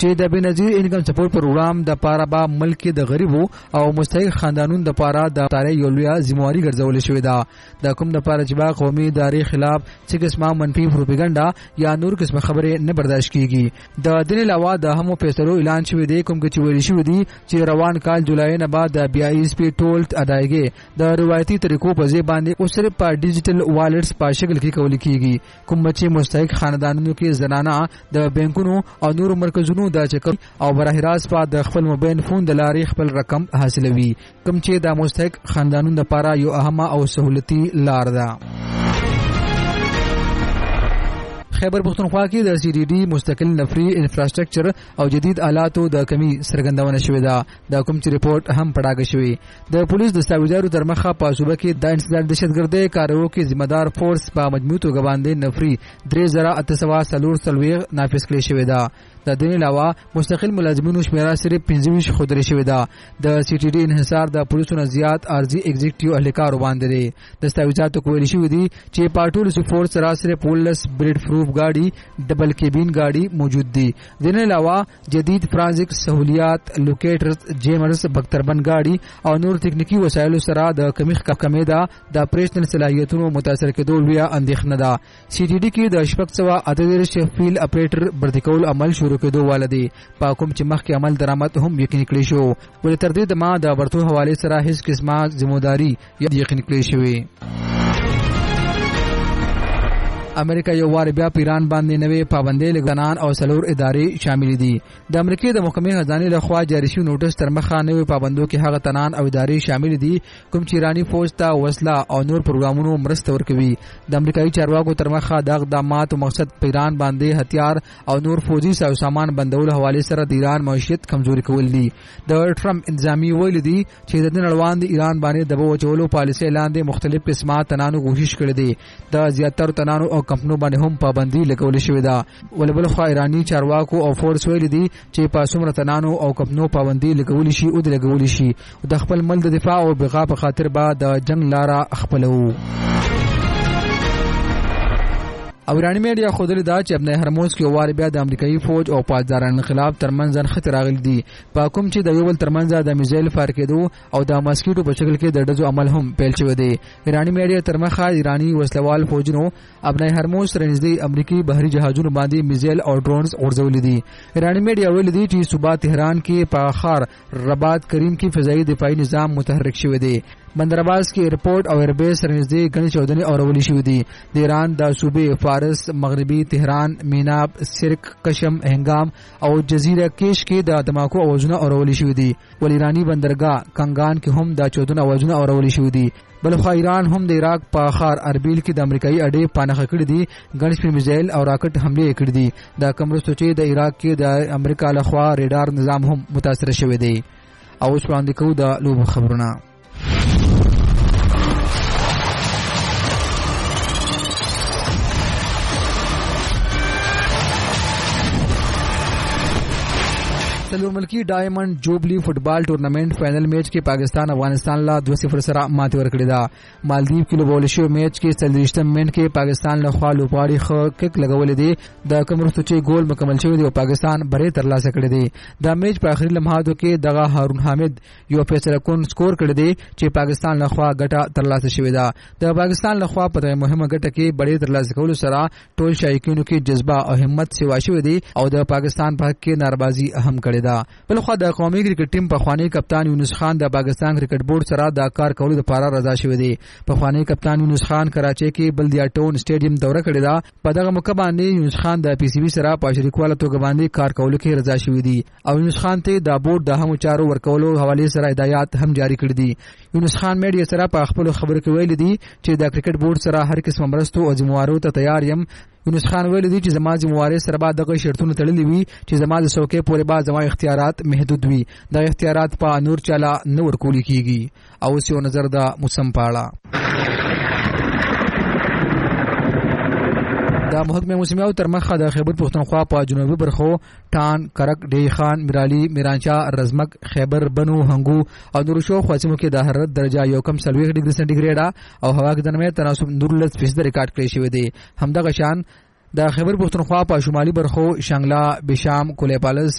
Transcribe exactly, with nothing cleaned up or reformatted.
چې د بنظیر انکم سپورټ پروګرام د پاره با ملک د غریبو او مستحق خاندانونو د پاره د تاریخ یو لوی ذمہواری ګرځول شوې ده د کوم د پاره چې با قومي ادارې خلاف چې قسمه منفي پروپاګاندا یا نور قسمه خبره نه برداشت کیږي د دې علاوه د همو فیصلو اعلان شوی دی کوم چې ویل شوی دی چې روان کال جولای نه بعد د بي آی اس پی ټول ادایګي د روایتي طریقو په ځای باندې او صرف په ډیجیټل والټس په شکل کې کول کیږي کوم چې مستحق خاندانونو کې زنانه د بانکونو او نور مرکزونو د چکر او براه راست په د خپل موبایل فون د لارې خپل رقم حاصلوي کوم چې د مستحق خاندانونو لپاره یو اهمه او سہولتي لار ده خیبر پختونخوا کې د سی ډي ډي مستقل نفري انفراستراکچر او جدید آلاتو د کمی سرګندونه شوې ده د کوم چې ریپورت هم پړاګه شوې د پولیس دستاویزارو تر مخه په صوبه کې د انسداد دهشتګردۍ کارو کې ذمہ دار فورس په مجموعي توګه باندې نفري درې زره اته سوه څلور څلوېښت نافذ کړې شوې ده د دې علاوه مستقل ملازمینو شمیره صرف پنځه ویشت خودري شوې ده د سی ټي ډي انحصار د پولیسو نه زیات ارزي ایگزیکټیو اهلکار باندې دي دستاویزاتو کولی شوې دي چې پاټول سو فورس را سره پولیس بریډ پروف गाड़ी double cabin गाड़ी मौजूद थी जिनके अलावा जदीद फ्रांसिक सहूलियात लोकेटर्स जेमर्स बख्तरबंद गाड़ी और नूर तकनीकी वसाइल सरा द कमिख का कमेदा द ऑपरेशनल सलाहियतों मुतासर के दो लिया अंदेखना दा सीटीडी की द शपक सवा अतदर फील्ड ऑपरेटर बर्दिकौल अमल शुरू के दो वालदे पाकुम चिमख के अमल दरामद हम यकीन क्लेशो वले तरदीद मा द बरतो हवाले सरा हिस किस्मा जिम्मेदारी यकीन क्लेशोए امریکا یو وار بیا پیران باندې نوې پابندۍ لګنان او سلور ادارې شامل دي د امریکای د محکمې خزانه لخوا جاری شوی نوټس تر مخه نوې پابندو کې هغه تنان او ادارې شامل دي کوم چې ایرانی فوج ته وسله او نور پروګرامونو مرسته ورکوي د امریکایي چارواکو تر مخه د اقداماتو مقصد پیران باندې هتیار او نور فوجي ساو سامان بندول حواله سره د ایران معیشت کمزوري کول دي د ټرمپ انتظامی ویل دي چې د نړیوال د ایران باندې دبو چولو پالیسي لاندې مختلف قسمه تنانو کوشش کړې دي د زیاتره تنانو کمپنو باندې هم پابندي لګول شوې ده ولبل خو ایرانی چارواکو او فورس ویل دي چې په سمره تنانو او کمپنو پابندي لګول شي او د لګول شي د خپل ملک د دفاع او بقا په خاطر به د جنگ لاره خپلو او ایرانی میډیا خودلی دا چې ابن هرموز کې وار بیا د امریکایي فوج او پاسدارانو خلاف ترمنځ خطر راغلی دي په کوم چې د یو بل ترمنځ د میزایل فار کېدو او د ماسکیټو په شکل کې د ډزو عمل هم پیل شوی دی ایرانی میډیا تر مخه ایرانی وسلوال فوجونو ابن هرموز رنځدي امریکایي بحري جهازونو باندې میزایل او ډرونز اورځولې دي ایرانی میډیا ویل دي چې صوبه تهران کې په خار رباط کریم کې فضائي دفاعي نظام متحرک شوی دی بندراباز کې ایرپورټ او ایربیس رنځدي غني چودنې اورولې شوې دي د ایران د صوبې فارس مغربي تهران میناب سرک کشم هنگام او جزیره کیش کې د دماکو اوازونه اورولې شوې دي ول ایرانی بندرګاه کنگان کې هم د چودنې اوازونه اورولې شوې دي بل خو ایران هم د عراق په خار اربیل کې د امریکایي اډې پانخ کړې دي غنښ په میزایل او راکټ حمله کړې دي د کمرستو چې د عراق کې د امریکا لخوا ریډار نظام هم متاثر شوی دی او اوس وړاندې کوو د لوب خبرونه سلور ملکی ډایمنډ جوبلی فټبال ټورنمنټ فائنل میچ کې پاکستان افغانستان لا دو صفر سره ماته ورکړی دا مالدیو کې لوبول شو میچ کې سلریشتم منټ کې پاکستان له خوا لوپاړي خو کک لګول دي د کمرستو چې ګول مکمل شوی دی او پاکستان بری تر لاسه کړی دی دا میچ په اخري لمحاتو کې دغه هارون حامد یو فیصله کون سکور کړی دی چې پاکستان له خوا ګټه تر لاسه شوی دا د پاکستان له خوا په مهمه ګټه کې بری تر لاسه کول سره ټول شایقینو کې جذبه او همت سیوا شوی دی او د پاکستان په حق کې ناربازي اهم کړی بل خو د قومي کرکټ ټیم په خوانی کپتان یونس خان د پاکستان کرکټ بورډ سره د کار کولو لپاره رضا شوی دی په خوانی کپتان یونس خان کراچي کې بلدیا ټاون سټیډیم دوره کړی دا په دغه موقع باندې یونس خان د پی سی بي سره په شریکواله توګه باندې کار کولو کې رضا شوی دی او یونس خان ته د بورډ د همو چارو ورکولو حواله سره هدایات هم جاری کړی دي یونس خان میډیا سره په خپل خبرو کې ویل دي چې د کرکټ بورډ سره هر قسم مرستو او ذمہوارو ته تیار یم یونس خان ویل دي چې زما ذمہواري سره بعد دغه شرطونه تړلې وي چې زما د څوکې پورې بعد زما اختیارات محدود وي دا اختیارات په نور چاله نه ورکول کیږي او سیو نظر د موسم پاړه د محکمه موسمیاو تر مخه د خیبر پختونخوا په جنوبي برخو ټان کرک ډی خان میرالی میرانچا رزمک خیبر بنو هنګو او نورشو خواسمو کې د حرارت درجه یو کم سلوي ډیګري سنټیګریډ او هوا کې د نمې تناسب نورلس فیصد ریکارډ کړی شوی دی همدغه شان د خیبر پختونخوا په شمالي برخو شنگلا بشام کولیپالس